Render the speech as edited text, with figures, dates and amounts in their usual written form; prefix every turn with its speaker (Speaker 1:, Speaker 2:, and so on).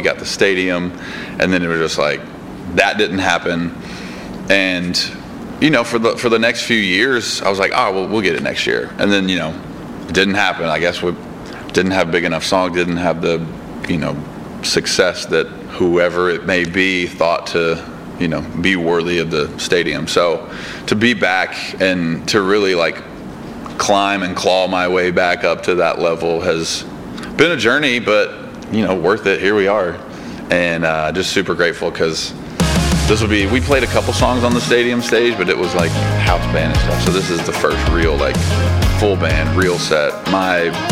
Speaker 1: got the stadium, and then it was just like, that didn't happen. And, you know, for the next few years, I was like, oh, well, we'll get it next year. And then, you know, it didn't happen. I guess we didn't have big enough songs, didn't have the, you know, success that whoever it may be thought to, you know, be worthy of the stadium. So to be back and to really like climb and claw my way back up to that level has been a journey, but, you know, worth it. Here we are. And just super grateful, because we played a couple songs on the stadium stage, but it was like house band and stuff. So this is the first real, like, full band, real set. My